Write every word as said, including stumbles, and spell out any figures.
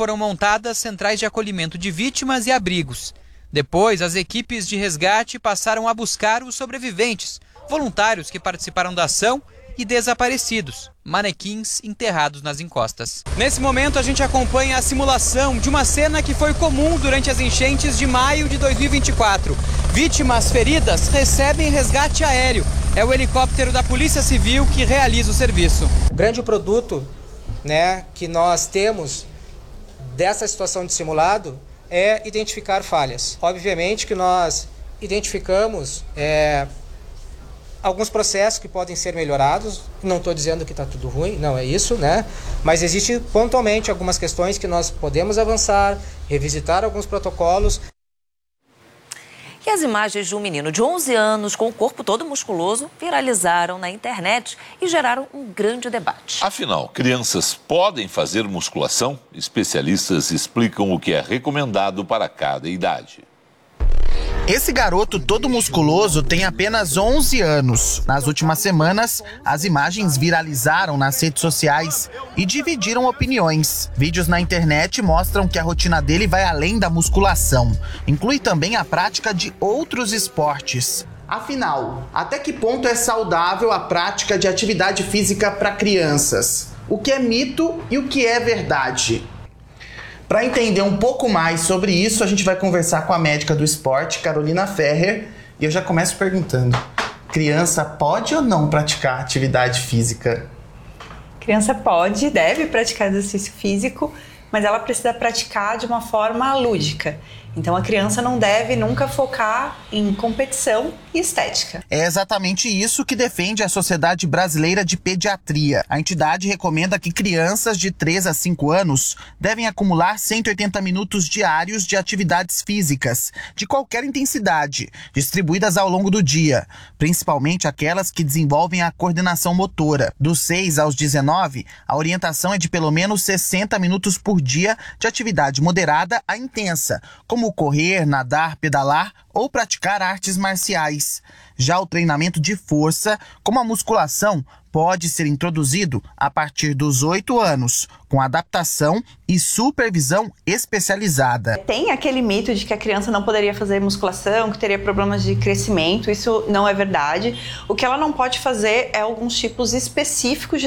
foram montadas centrais de acolhimento de vítimas e abrigos. Depois, as equipes de resgate passaram a buscar os sobreviventes, voluntários que participaram da ação e desaparecidos, manequins enterrados nas encostas. Nesse momento, a gente acompanha a simulação de uma cena que foi comum durante as enchentes de maio de dois mil e vinte e quatro. Vítimas feridas recebem resgate aéreo. É o helicóptero da Polícia Civil que realiza o serviço. O grande produto, né, que nós temos dessa situação de simulado é identificar falhas. Obviamente que nós identificamos é, alguns processos que podem ser melhorados. Não estou dizendo que está tudo ruim, não é isso, né? Mas existe pontualmente algumas questões que nós podemos avançar, revisitar alguns protocolos. E as imagens de um menino de onze anos com o corpo todo musculoso viralizaram na internet e geraram um grande debate. Afinal, crianças podem fazer musculação? Especialistas explicam o que é recomendado para cada idade. Esse garoto todo musculoso tem apenas onze anos. Nas últimas semanas, as imagens viralizaram nas redes sociais e dividiram opiniões. Vídeos na internet mostram que a rotina dele vai além da musculação. Inclui também a prática de outros esportes. Afinal, até que ponto é saudável a prática de atividade física para crianças? O que é mito e o que é verdade? Para entender um pouco mais sobre isso, a gente vai conversar com a médica do esporte, Carolina Ferrer, e eu já começo perguntando: criança pode ou não praticar atividade física? Criança pode, deve praticar exercício físico, mas ela precisa praticar de uma forma lúdica. Então a criança não deve nunca focar em competição e estética. É exatamente isso que defende a Sociedade Brasileira de Pediatria. A entidade recomenda que crianças de três a cinco anos devem acumular cento e oitenta minutos diários de atividades físicas, de qualquer intensidade, distribuídas ao longo do dia, principalmente aquelas que desenvolvem a coordenação motora. Dos seis aos dezenove, a orientação é de pelo menos sessenta minutos por dia de atividade moderada a intensa, como como correr, nadar, pedalar ou praticar artes marciais. Já o treinamento de força, como a musculação, pode ser introduzido a partir dos oito anos, com adaptação e supervisão especializada. Tem aquele mito de que a criança não poderia fazer musculação, que teria problemas de crescimento. Isso não é verdade. O que ela não pode fazer é alguns tipos específicos de